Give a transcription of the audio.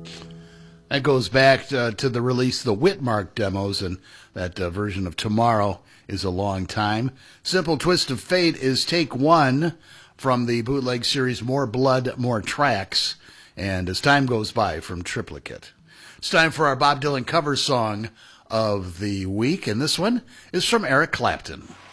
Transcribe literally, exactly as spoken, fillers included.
That goes back uh, to the release of the Whitmark demos, and that uh, version of Tomorrow is a long time. Simple Twist of Fate is take one from the bootleg series More Blood, More Tracks, and As Time Goes By from Triplicate. It's time for our Bob Dylan cover song of the week, and this one is from Eric Clapton.